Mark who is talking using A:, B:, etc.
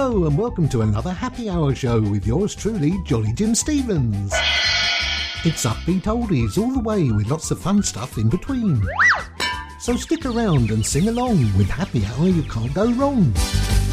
A: Hello and welcome to another Happy Hour show with yours truly, Jolly Jim Stevens. It's upbeat oldies all the way with lots of fun stuff in between. So stick around and sing along with Happy Hour, you can't go wrong.